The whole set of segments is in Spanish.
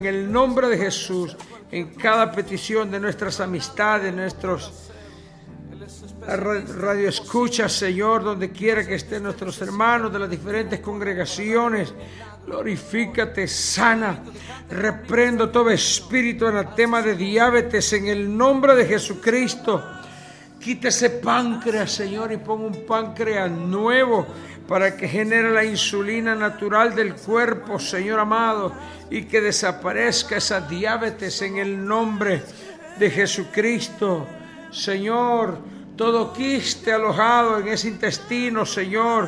En el nombre de Jesús, en cada petición de nuestras amistades, nuestros radioescuchas, Señor, donde quiera que estén nuestros hermanos de las diferentes congregaciones, glorifícate, sana. Reprendo todo espíritu anatema de diabetes en el nombre de Jesucristo. Quita ese páncreas, Señor, y ponga un páncreas nuevo para que genere la insulina natural del cuerpo, Señor amado, y que desaparezca esa diabetes en el nombre de Jesucristo. Señor, todo quiste alojado en ese intestino, Señor,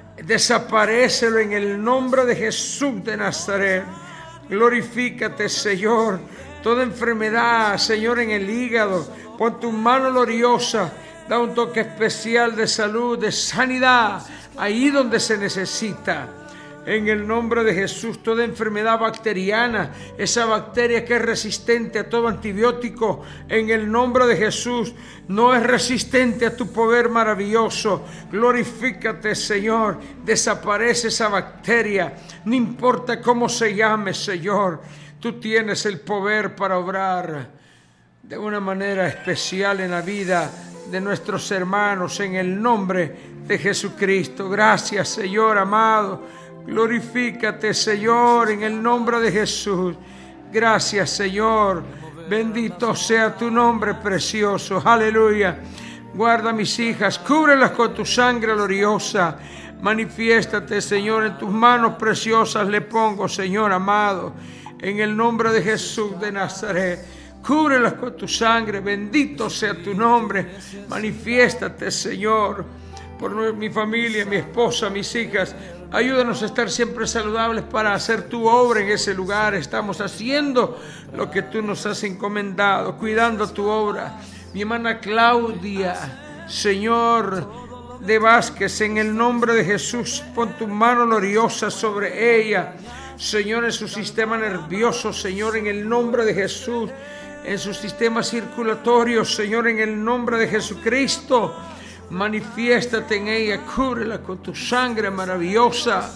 desaparécelo en el nombre de Jesús de Nazaret. Glorifícate, Señor. Toda enfermedad, Señor, en el hígado, pon tu mano gloriosa, da un toque especial de salud, de sanidad, ahí donde se necesita. En el nombre de Jesús, toda enfermedad bacteriana, esa bacteria que es resistente a todo antibiótico, en el nombre de Jesús, no es resistente a tu poder maravilloso. Glorifícate, Señor. Desaparece esa bacteria, no importa cómo se llame, Señor. Tú tienes el poder para obrar de una manera especial en la vida de nuestros hermanos, en el nombre de Jesucristo. Gracias, Señor amado. Glorifícate, Señor, en el nombre de Jesús. Gracias, Señor. Bendito sea tu nombre precioso. Aleluya. Guarda a mis hijas, cúbrelas con tu sangre gloriosa. Manifiéstate, Señor, en tus manos preciosas le pongo, Señor amado. En el nombre de Jesús de Nazaret. Cúbrelas con tu sangre. Bendito sea tu nombre. Manifiéstate, Señor, por mi familia, mi esposa, mis hijas. Ayúdanos a estar siempre saludables para hacer tu obra en ese lugar. Estamos haciendo lo que tú nos has encomendado, cuidando tu obra. Mi hermana Claudia, Señor de Vázquez, en el nombre de Jesús, pon tu mano gloriosa sobre ella. Señor, en su sistema nervioso, Señor, en el nombre de Jesús. En su sistema circulatorio, Señor, en el nombre de Jesucristo. Manifiéstate en ella, cúbrela con tu sangre maravillosa.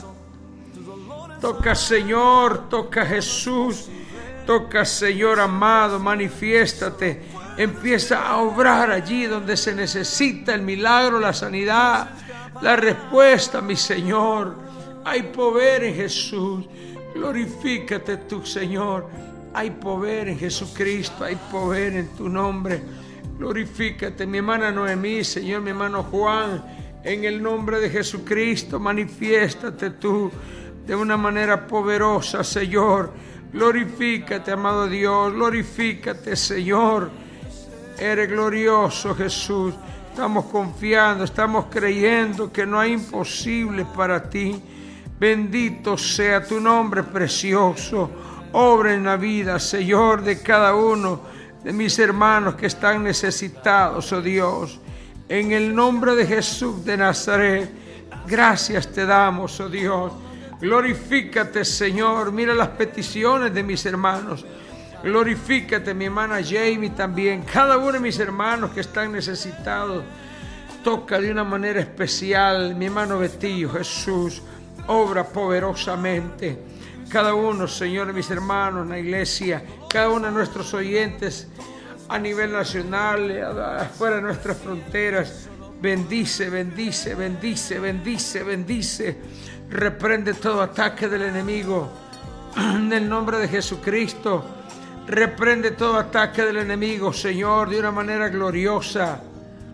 Toca, Señor, toca, Jesús. Toca, Señor amado, manifiéstate. Empieza a obrar allí donde se necesita el milagro, la sanidad, la respuesta, mi Señor. Hay poder en Jesús. Glorifícate tú, Señor. Hay poder en Jesucristo, hay poder en tu nombre. Glorifícate, mi hermana Noemí, Señor, mi hermano Juan, en el nombre de Jesucristo, manifiéstate tú de una manera poderosa, Señor. Glorifícate, amado Dios, glorifícate, Señor. Eres glorioso, Jesús. Estamos confiando, estamos creyendo que no hay imposible para ti. Bendito sea tu nombre precioso. Obra en la vida, Señor, de cada uno de mis hermanos que están necesitados, oh Dios. En el nombre de Jesús de Nazaret, gracias te damos, oh Dios. Glorifícate, Señor. Mira las peticiones de mis hermanos. Glorifícate, mi hermana Jamie también. Cada uno de mis hermanos que están necesitados. Toca de una manera especial, mi hermano Betillo, Jesús. Obra poderosamente. Cada uno, Señor, de mis hermanos en la iglesia, cada uno de nuestros oyentes a nivel nacional, afuera de nuestras fronteras, bendice, bendice, bendice, bendice, bendice. Reprende todo ataque del enemigo en el nombre de Jesucristo. Reprende todo ataque del enemigo, Señor, de una manera gloriosa.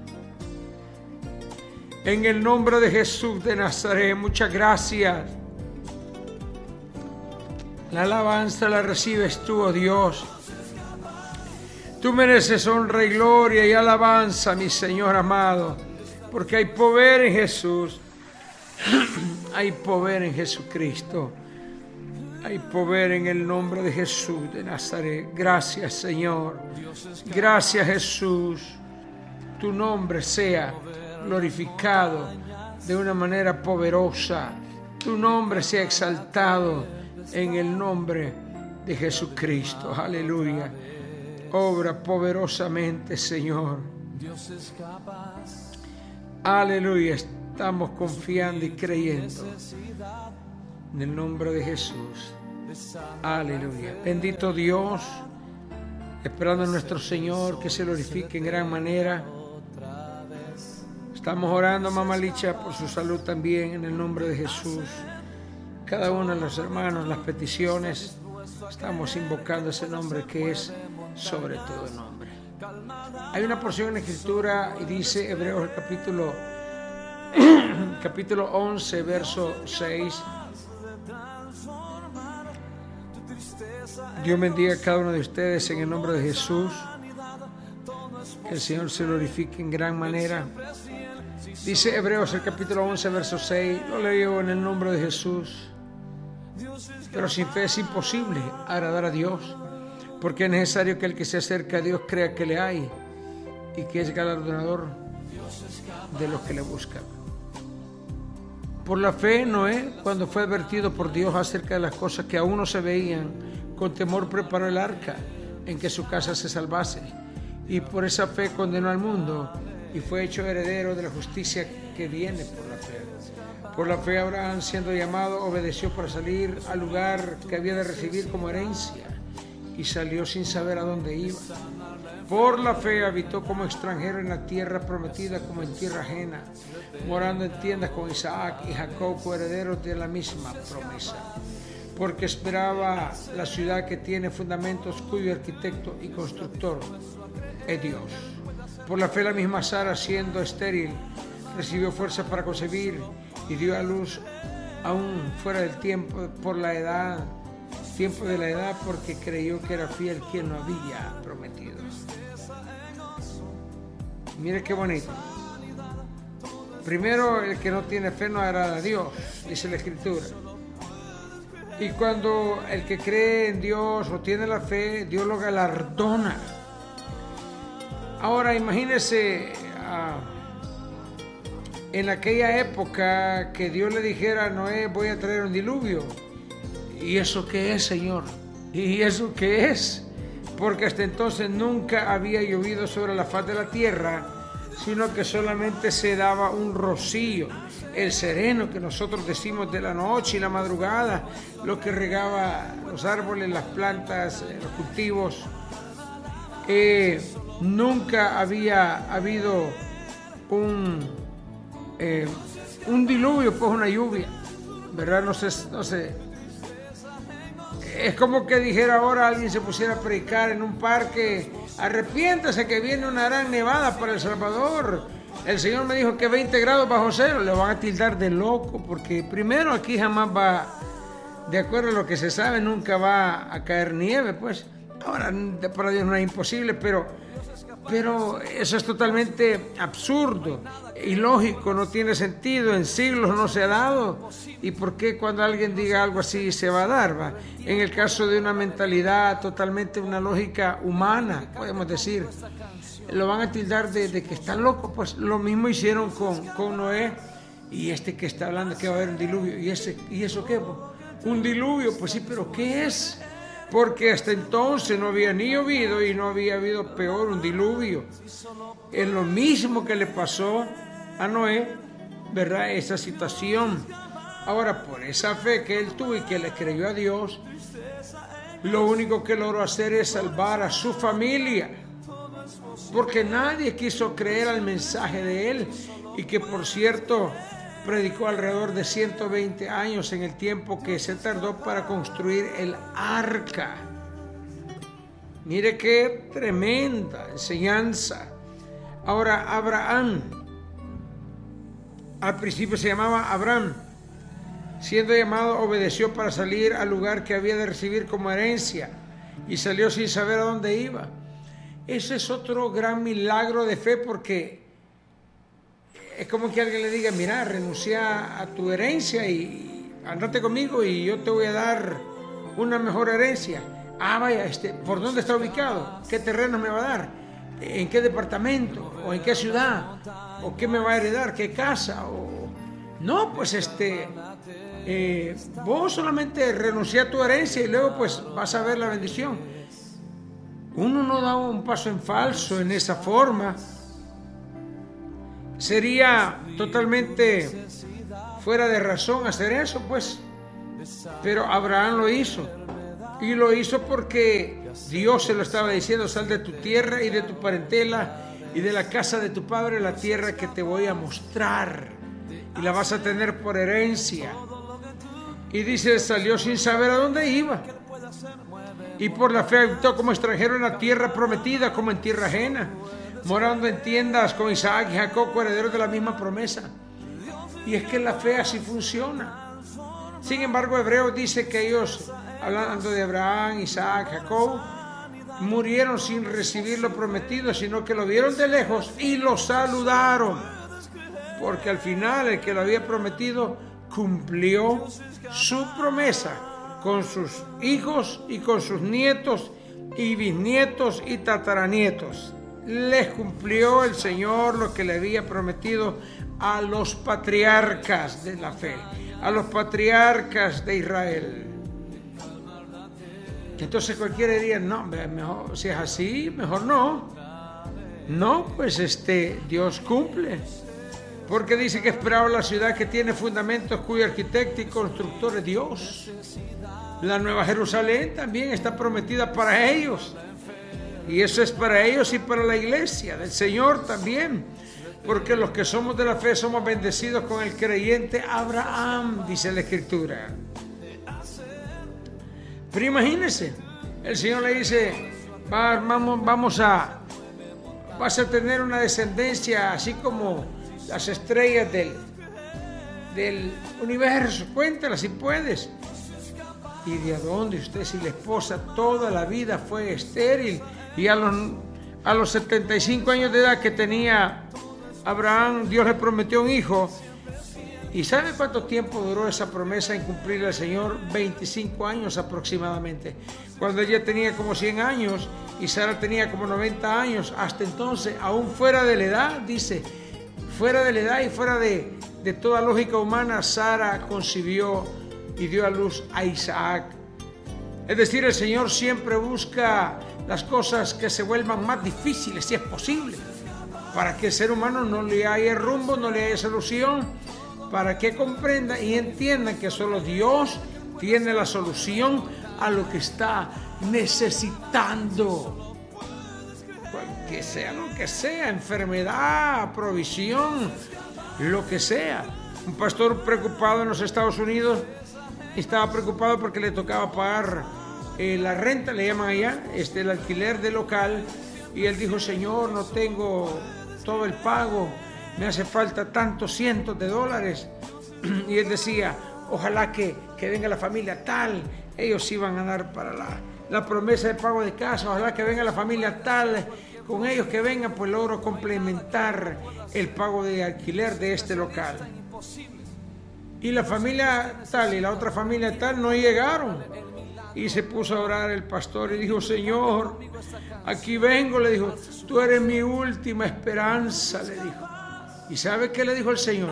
En el nombre de Jesús de Nazaret, muchas gracias. La alabanza la recibes tú, oh Dios. Tú mereces honra y gloria y alabanza, mi Señor amado, porque hay poder en Jesús. Hay poder en Jesucristo. Hay poder en el nombre de Jesús de Nazaret. Gracias, Señor. Gracias, Jesús. Tu nombre sea glorificado de una manera poderosa. Tu nombre sea exaltado en el nombre de Jesucristo. Aleluya. Obra poderosamente, Señor. Aleluya. Estamos confiando y creyendo en el nombre de Jesús. Aleluya. Bendito Dios, esperando a nuestro Señor que se glorifique en gran manera. Estamos orando, mamá Licha, por su salud también, en el nombre de Jesús. Cada uno de los hermanos, las peticiones, estamos invocando ese nombre que es sobre todo nombre. Hay una porción en la Escritura y dice Hebreos capítulo 11, verso 6. Dios bendiga a cada uno de ustedes en el nombre de Jesús. Que el Señor se glorifique en gran manera. Dice Hebreos el capítulo 11, verso 6. Lo leo en el nombre de Jesús. Pero sin fe es imposible agradar a Dios, porque es necesario que el que se acerca a Dios crea que le hay y que es galardonador de los que le buscan. Por la fe, Noé, cuando fue advertido por Dios acerca de las cosas que aún no se veían, con temor preparó el arca en que su casa se salvase, y por esa fe condenó al mundo y fue hecho heredero de la justicia que viene por la fe. Por la fe Abraham, siendo llamado, obedeció para salir al lugar que había de recibir como herencia, y salió sin saber a dónde iba. Por la fe habitó como extranjero en la tierra prometida, como en tierra ajena, morando en tiendas con Isaac y Jacob, coherederos de la misma promesa, porque esperaba la ciudad que tiene fundamentos, cuyo arquitecto y constructor es Dios. Por la fe la misma Sara, siendo estéril, recibió fuerza para concebir y dio a luz aún fuera del tiempo de la edad, porque creyó que era fiel quien lo había prometido. Mire qué bonito. Primero, el que no tiene fe no agrada a Dios, dice la Escritura. Y cuando el que cree en Dios o tiene la fe, Dios lo galardona. Ahora imagínese en aquella época que Dios le dijera a Noé: voy a traer un diluvio. ¿Y eso qué es, Señor? ¿Y eso qué es? Porque hasta entonces nunca había llovido sobre la faz de la tierra, sino que solamente se daba un rocío, el sereno que nosotros decimos de la noche y la madrugada, lo que regaba los árboles, las plantas, los cultivos. Nunca había habido un diluvio, pues una lluvia, ¿verdad? No sé. Es como que dijera ahora alguien, se pusiera a predicar en un parque: arrepiéntase que viene una gran nevada para El Salvador. El Señor me dijo que 20 grados bajo cero. Le van a tildar de loco, porque primero aquí jamás va, de acuerdo a lo que se sabe, nunca va a caer nieve, pues. Ahora, para Dios no es imposible, pero eso es totalmente absurdo, ilógico, no tiene sentido, en siglos no se ha dado. ¿Y por qué cuando alguien diga algo así se va a dar? ¿Va? En el caso de una mentalidad totalmente, una lógica humana, podemos decir, lo van a tildar de que están locos. Pues lo mismo hicieron con Noé, y que está hablando que va a haber un diluvio. ¿Y eso qué? Un diluvio, pues sí, pero ¿qué es? Porque hasta entonces no había ni llovido y no había habido, peor, un diluvio. Es lo mismo que le pasó a Noé, ¿verdad? Esa situación. Ahora, por esa fe que él tuvo y que le creyó a Dios, lo único que logró hacer es salvar a su familia, porque nadie quiso creer al mensaje de él, y que, por cierto, predicó alrededor de 120 años en el tiempo que se tardó para construir el arca. Mire qué tremenda enseñanza. Ahora, Abraham, al principio se llamaba Abraham, siendo llamado, obedeció para salir al lugar que había de recibir como herencia, y salió sin saber a dónde iba. Ese es otro gran milagro de fe, porque es como que alguien le diga: mira, renuncia a tu herencia y andate conmigo y yo te voy a dar una mejor herencia. Ah, vaya, ¿por dónde está ubicado? ¿Qué terreno me va a dar? ¿En qué departamento? ¿O en qué ciudad? ¿O qué me va a heredar? ¿Qué casa? No, pues vos solamente renuncia a tu herencia y luego pues vas a ver la bendición. Uno no da un paso en falso en esa forma. Sería totalmente fuera de razón hacer eso, pues. Pero Abraham lo hizo. Y lo hizo porque Dios se lo estaba diciendo: sal de tu tierra y de tu parentela y de la casa de tu padre, la tierra que te voy a mostrar, y la vas a tener por herencia. Y dice, salió sin saber a dónde iba, y por la fe habitó como extranjero en la tierra prometida, como en tierra ajena, morando en tiendas con Isaac y Jacob, herederos de la misma promesa. Y es que la fe así funciona. Sin embargo, Hebreos dice que ellos, hablando de Abraham, Isaac, Jacob, murieron sin recibir lo prometido, sino que lo vieron de lejos y lo saludaron, porque al final el que lo había prometido cumplió su promesa con sus hijos y con sus nietos y bisnietos y tataranietos. Les cumplió el Señor lo que le había prometido a los patriarcas de la fe, a los patriarcas de Israel. Entonces cualquiera diría, no, mejor, si es así, mejor no. No, pues Dios cumple. Porque dice que esperaba la ciudad que tiene fundamentos, cuyo arquitecto y constructor es Dios. La Nueva Jerusalén también está prometida para ellos. Y eso es para ellos y para la iglesia del Señor también. Porque los que somos de la fe somos bendecidos con el creyente Abraham, dice la Escritura. Pero imagínense, el Señor le dice, vas a tener una descendencia así como las estrellas del universo, cuéntala si puedes. ¿Y de dónde usted, si la esposa toda la vida fue estéril? Y a los 75 años de edad que tenía Abraham, Dios le prometió un hijo. ¿Y sabe cuánto tiempo duró esa promesa en cumplirle al Señor? 25 años aproximadamente. Cuando ella tenía como 100 años y Sara tenía como 90 años. Hasta entonces, aún fuera de la edad, dice, fuera de la edad y fuera de toda lógica humana, Sara concibió y dio a luz a Isaac. Es decir, el Señor siempre busca las cosas que se vuelvan más difíciles, si es posible, para que el ser humano no le haya rumbo, no le haya solución, para que comprenda y entienda que solo Dios tiene la solución a lo que está necesitando. Que sea lo que sea, enfermedad, provisión, lo que sea. Un pastor preocupado en los Estados Unidos estaba preocupado porque le tocaba pagar la renta, le llaman allá, el alquiler del local, y él dijo, Señor, no tengo todo el pago, me hace falta tantos cientos de dólares. Y él decía, ojalá que venga la familia tal, ellos iban a dar para la promesa de pago de casa, ojalá que venga la familia tal, con ellos que vengan, pues logro complementar el pago de alquiler de este local. Y la familia tal y la otra familia tal no llegaron. Y se puso a orar el pastor y dijo, Señor, aquí vengo, le dijo, tú eres mi última esperanza, le dijo. ¿Y sabe qué le dijo el Señor?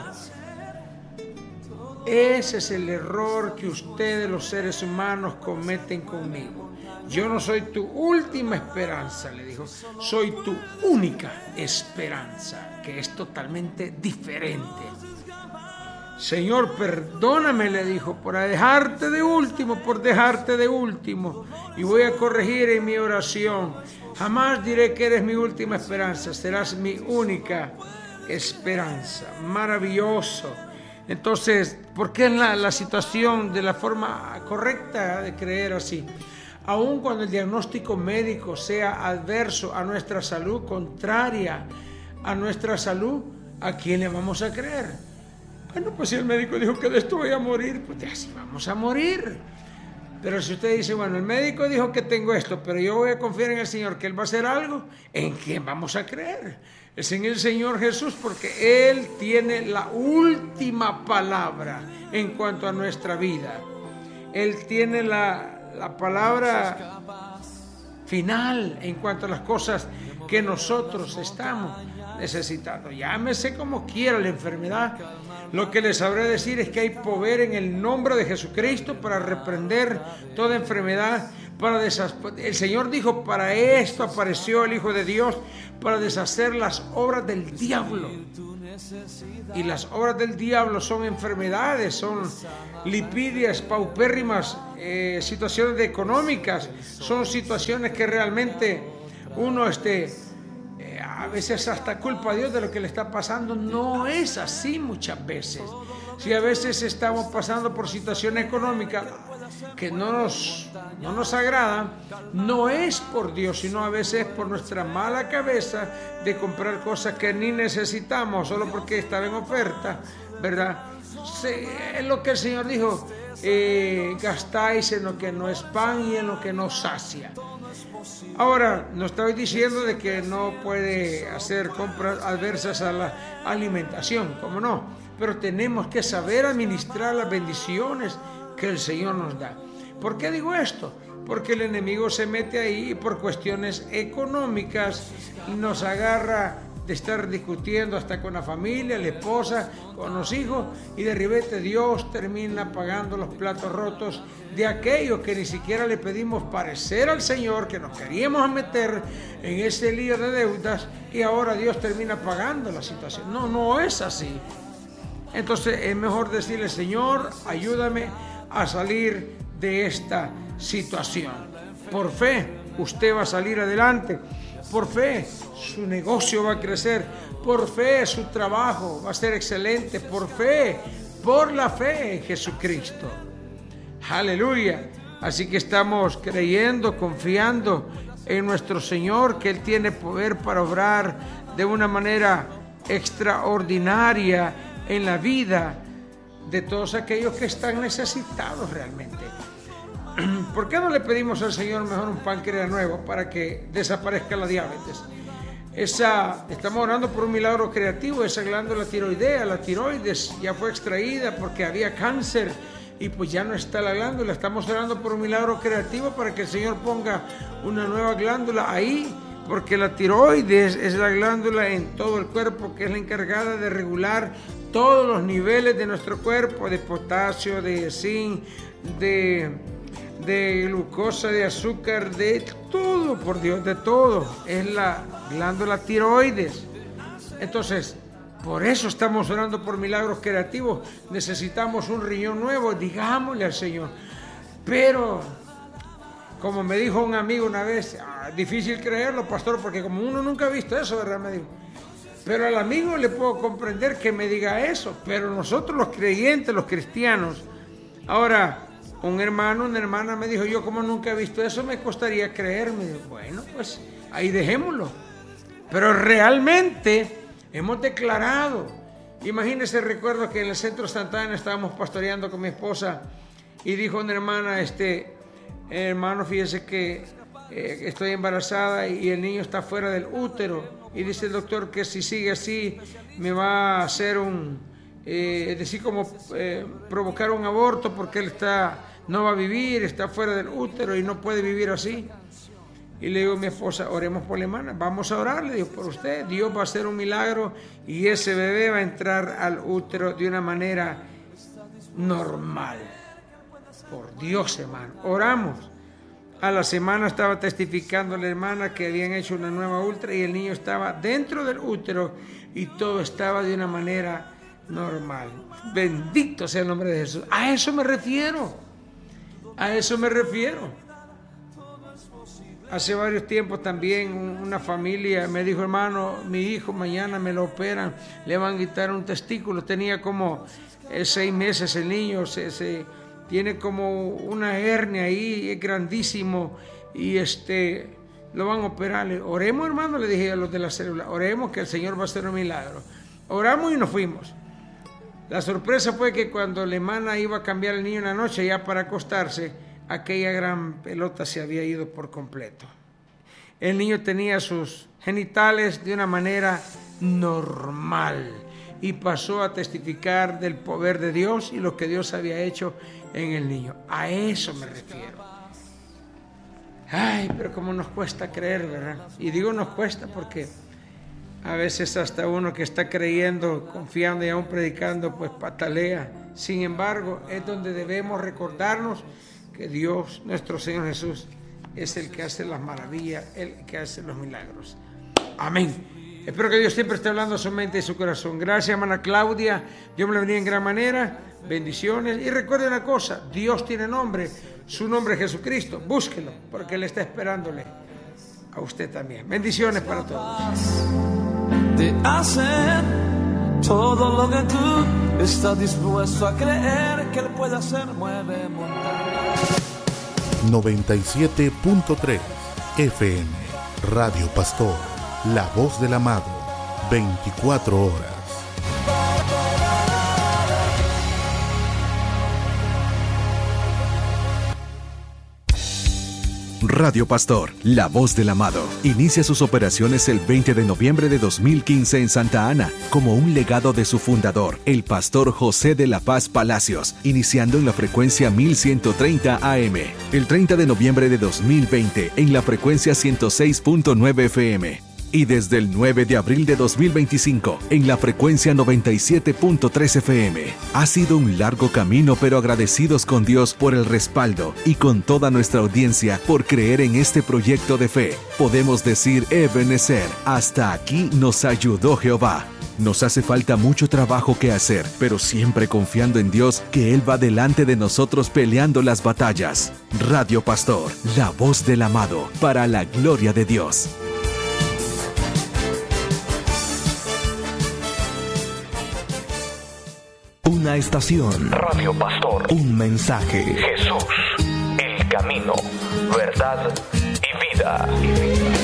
Ese es el error que ustedes, los seres humanos, cometen conmigo. Yo no soy tu última esperanza, le dijo, soy tu única esperanza, que es totalmente diferente. Señor, perdóname, le dijo, por dejarte de último, y voy a corregir en mi oración. Jamás diré que eres mi última esperanza, serás mi única esperanza. Maravilloso. Entonces, ¿por qué en la situación de la forma correcta de creer así? Aun cuando el diagnóstico médico sea adverso a nuestra salud, contraria a nuestra salud, ¿a quién le vamos a creer? Bueno, pues si el médico dijo que de esto voy a morir, pues así vamos a morir. Pero si usted dice, bueno, el médico dijo que tengo esto, pero yo voy a confiar en el Señor que Él va a hacer algo, ¿en quién vamos a creer? Es en el Señor Jesús, porque Él tiene la última palabra en cuanto a nuestra vida. Él tiene la palabra final en cuanto a las cosas que nosotros estamos necesitando. Llámese como quiera la enfermedad. Lo que les sabré decir es que hay poder en el nombre de Jesucristo para reprender toda enfermedad, El Señor dijo, para esto apareció el Hijo de Dios, para deshacer las obras del diablo. Y las obras del diablo son enfermedades, son lipidias, paupérrimas, situaciones económicas, son situaciones que realmente uno a veces hasta culpa a Dios de lo que le está pasando. No es así muchas veces. Si a veces estamos pasando por situaciones económicas que no nos agradan, no es por Dios, sino a veces por nuestra mala cabeza de comprar cosas que ni necesitamos solo porque estaba en oferta, ¿verdad? Es lo que el Señor dijo, gastáis en lo que no es pan y en lo que no sacia. Ahora, no estoy diciendo de que no puede hacer compras adversas a la alimentación, ¿cómo no? Pero tenemos que saber administrar las bendiciones que el Señor nos da. ¿Por qué digo esto? Porque el enemigo se mete ahí por cuestiones económicas y nos agarra de estar discutiendo hasta con la familia, la esposa, con los hijos, y de repente Dios termina pagando los platos rotos de aquellos que ni siquiera le pedimos parecer al Señor, que nos queríamos meter en ese lío de deudas, y ahora Dios termina pagando la situación. No es así. Entonces es mejor decirle, Señor, ayúdame a salir de esta situación. Por fe, usted va a salir adelante. Por fe, su negocio va a crecer. Por fe, su trabajo va a ser excelente. Por fe, por la fe en Jesucristo. Aleluya. Así que estamos creyendo, confiando en nuestro Señor, que Él tiene poder para obrar de una manera extraordinaria en la vida de todos aquellos que están necesitados realmente. ¿Por qué no le pedimos al Señor mejor un páncreas nuevo para que desaparezca la diabetes? Estamos orando por un milagro creativo. Esa glándula tiroidea, la tiroides, ya fue extraída porque había cáncer y pues ya no está la glándula. Estamos orando por un milagro creativo para que el Señor ponga una nueva glándula ahí, porque la tiroides es la glándula en todo el cuerpo que es la encargada de regular todos los niveles de nuestro cuerpo, de potasio, de zinc, de glucosa, de azúcar, de todo, por Dios, de todo. Es la glándula tiroides. Entonces, por eso estamos orando por milagros creativos. Necesitamos un riñón nuevo, digámosle al Señor. Pero, como me dijo un amigo una vez, difícil creerlo, pastor, porque como uno nunca ha visto eso, ¿verdad? Me dijo. Pero al amigo le puedo comprender que me diga eso, pero nosotros los creyentes, los cristianos, ahora, un hermano, una hermana me dijo, yo como nunca he visto eso, me costaría creerme. Bueno, pues ahí dejémoslo. Pero realmente hemos declarado. Imagínense, recuerdo que en el centro Santa Ana estábamos pastoreando con mi esposa y dijo una hermana, hermano, fíjese que estoy embarazada y el niño está fuera del útero. Y dice el doctor que si sigue así me va a hacer provocar un aborto porque él no va a vivir, está fuera del útero y no puede vivir así. Y le digo a mi esposa, oremos por la hermana, vamos a orar, le digo, por usted, Dios va a hacer un milagro y ese bebé va a entrar al útero de una manera normal. Por Dios, hermano, oramos. A la semana estaba testificando la hermana que habían hecho una nueva ultra y el niño estaba dentro del útero y todo estaba de una manera normal. Bendito sea el nombre de Jesús. A eso me refiero. Hace varios tiempos también una familia me dijo, hermano, mi hijo mañana me lo operan, le van a quitar un testículo. Tenía como 6 meses el niño, tiene como una hernia ahí, es grandísimo y lo van a operar. Oremos, hermano, le dije a los de la célula, oremos que el Señor va a hacer un milagro. Oramos y nos fuimos. La sorpresa fue que cuando la hermana iba a cambiar el niño en la noche ya para acostarse, aquella gran pelota se había ido por completo. El niño tenía sus genitales de una manera normal y pasó a testificar del poder de Dios y lo que Dios había hecho en el niño. A eso me refiero. Ay, pero como nos cuesta creer, ¿verdad? Y digo nos cuesta porque a veces hasta uno que está creyendo, confiando y aún predicando, pues patalea. Sin embargo, es donde debemos recordarnos que Dios, nuestro Señor Jesús, es el que hace las maravillas, el que hace los milagros. Amén. Espero que Dios siempre esté hablando a su mente y su corazón. Gracias, hermana Claudia. Dios me la bendiga en gran manera. Bendiciones. Y recuerde una cosa, Dios tiene nombre. Su nombre es Jesucristo. Búsquelo, porque Él está esperándole a usted también. Bendiciones para todos. De hacer todo lo que tú estás dispuesto a creer que Él puede hacer. Mueve montañas. 97.3 FM Radio Pastor, la voz del amado, 24 horas. Radio Pastor, la voz del amado, inicia sus operaciones el 20 de noviembre de 2015 en Santa Ana, como un legado de su fundador, el pastor José de la Paz Palacios, iniciando en la frecuencia 1130 AM. El 30 de noviembre de 2020 en la frecuencia 106.9 FM. Y desde el 9 de abril de 2025 en la frecuencia 97.3 FM. Ha sido un largo camino, pero agradecidos con Dios por el respaldo y con toda nuestra audiencia por creer en este proyecto de fe. Podemos decir, Ebenezer, hasta aquí nos ayudó Jehová. Nos hace falta mucho trabajo que hacer, pero siempre confiando en Dios que Él va delante de nosotros peleando las batallas. Radio Pastor, la voz del amado, para la gloria de Dios. Una estación. Radio Pastor. Un mensaje. Jesús, el camino, verdad y vida.